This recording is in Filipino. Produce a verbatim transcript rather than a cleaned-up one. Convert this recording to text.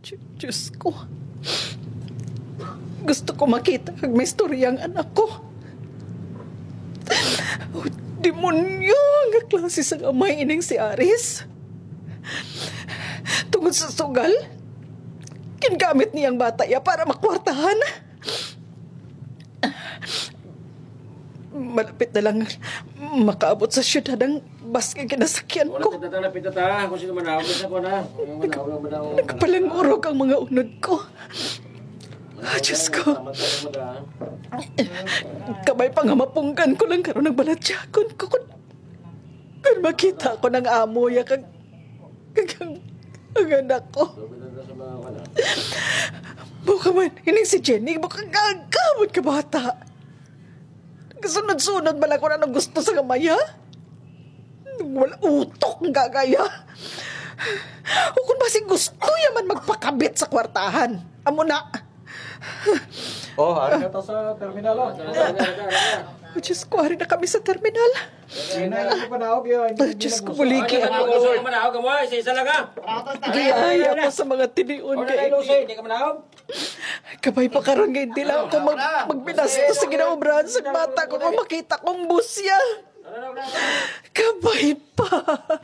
Diyos Diyos ko. Gusto ko makita kag may storya ang anak ko. Oh, demonyo! Ang klase sa amay ining si Aris. Tungod sa sugal, kingamit niyang bata ya para makwartahan. Malapit na lang makaabot sa syudad ang baskang kinasakyan Wala ko. pitata na pitata. Kung sino manawag sa ko na. Manawag mo daw. Nagpalangurog ang mga unod ko. Ah, Diyos ko. Kamay pa nga mapunggan ko lang karon ng balatsyagon ko. Kung, kung makita ko ng amo ya kag kag ang, ang anak ko. Buka man, hining si Jenny, buka gagamot ka bata. Kasunod-sunod ba lang ko na ng gusto sa kamaya? Wala utok ang gagaya. O kung basing gusto yaman magpakabit sa kwartahan. Amo na. Oh, hari ka to sa terminal ah. Oh, Diyos ko, hari na kami sa terminal. Sino yung panahog yun? Oh, Diyos ko, buliki ako. Manawag manawag ka mo. Isa-isa lang ha. Giyaya ko sa mga tiniun Wala kay na Lucy. Hindi ka manawag. Kabay pa karon nga hindi lang ako mag, magbinasto sa ginaobrahan sa bata ko kung makita kong busya. Kabay pa.